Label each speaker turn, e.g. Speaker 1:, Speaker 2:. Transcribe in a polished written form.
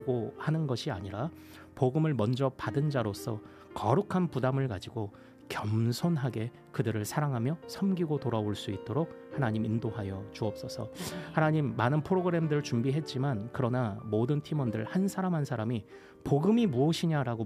Speaker 1: 하는 것이 아니라 복음을 먼저 받은 자로서 거룩한 부담을 가지고 겸손하게 그들을 사랑하며 섬기고 돌아올 수 있도록 하나님 인도하여 주옵소서. 하나님, 많은 프로그램들을 준비했지만 그러나 모든 팀원들 한 사람 한 사람이 복음이 무엇이냐라고